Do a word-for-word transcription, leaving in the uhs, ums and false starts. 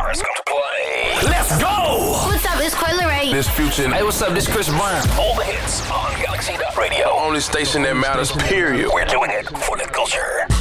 Stars come to play. Let's go! What's up? It's Coi Leray. This Future. Hey, what's up? This Chris Brown. All the hits on Galaxy Radio. Only station that matters, period. We're doing it for the culture.